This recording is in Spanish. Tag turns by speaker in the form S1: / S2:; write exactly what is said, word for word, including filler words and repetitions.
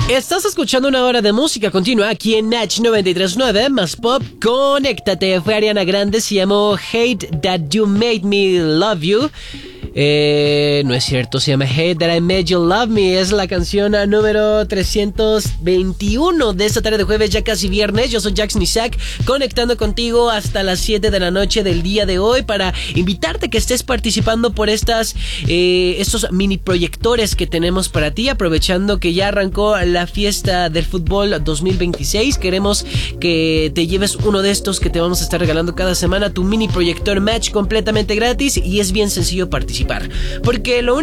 S1: Estás escuchando una hora de música continua aquí en Natch noventa y tres punto nueve más pop. Conéctate. Fue Ariana Grande, se llamó Hate That You Made Me Love You. Eh, no es cierto, se llama Hate That I Made You Love Me. Es la canción número trescientos veintiuno de esta tarde de jueves, ya casi viernes. Yo soy Jackson Isaac, conectando contigo hasta las siete de la noche del día de hoy para invitarte a que estés participando por estas eh, estos mini proyectores que tenemos para ti, aprovechando que ya arrancó la fiesta del fútbol dos mil veintiséis. Queremos que te lleves uno de estos que te vamos a estar regalando cada semana, tu mini proyector Match completamente gratis, y es bien sencillo participar, porque lo único